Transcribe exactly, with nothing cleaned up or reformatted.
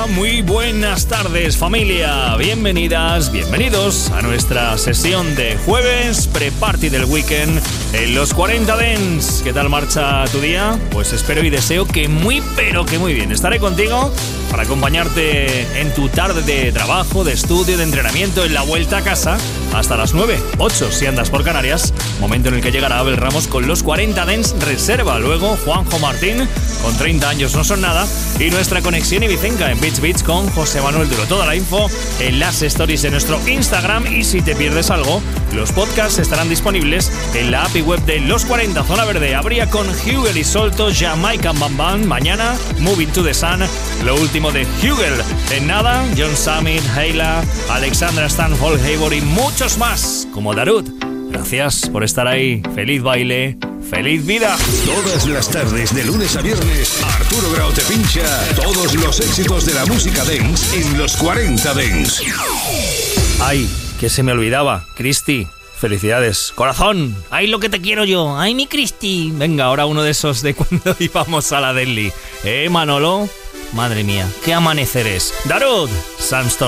Muy buenas tardes, familia. Bienvenidas, bienvenidos a nuestra sesión de jueves pre-party del weekend en los cuarenta Dance. ¿Qué tal marcha tu día? Pues espero y deseo que muy, pero que muy bien. Estaré contigo para acompañarte en tu tarde de trabajo, de estudio, de entrenamiento, en la vuelta a casa hasta las nueve, ocho si andas por Canarias. Momento en el que llegará Abel Ramos con los cuarenta Dance Reserva. Luego Juanjo Martín con treinta años no son nada. Y nuestra conexión ibicenca en Beach Beach con José Manuel Duro. Toda la info en las stories de nuestro Instagram. Y si te pierdes algo, los podcasts estarán disponibles en la app y web de Los cuarenta Zona Verde. Habría con Hugel y Solto, Jamaican Bam Bam. Mañana, Moving to the Sun, lo último de Hugel. En nada, John Summit, Hayla, Alexandra Stanholt, Hayward y muchos más, como Darut. Gracias por estar ahí. Feliz baile, feliz vida. Todas las tardes, de lunes a viernes, Arturo Grau te pincha todos los éxitos de la música dance en los cuarenta Dance. Ay, que se me olvidaba, Cristi. Felicidades, corazón. Ay, lo que te quiero yo. Ay, mi Cristi. Venga, ahora uno de esos de cuando íbamos a la Delhi. ¿Eh, Manolo? Madre mía, qué amanecer es. Darud, Samston.